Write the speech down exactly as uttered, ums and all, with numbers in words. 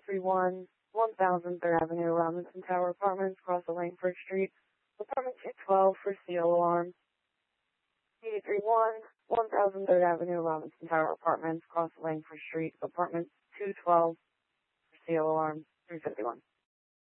three one, one thousand third Avenue, Robinson Tower Apartments, across the Langford Street. Apartment two twelve for seal alarm. eight three one, one thousand third Avenue, Robinson Tower Apartments, across the Langford Street. Apartment two twelve for seal alarm, three fifty-one.